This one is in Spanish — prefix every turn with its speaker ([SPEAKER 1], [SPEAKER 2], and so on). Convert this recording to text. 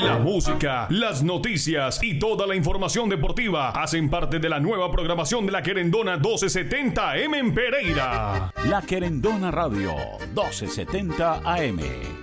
[SPEAKER 1] La música, las noticias y toda la información deportiva hacen parte de la nueva programación de La Querendona 1270 AM en Pereira.
[SPEAKER 2] La Querendona Radio 1270 AM.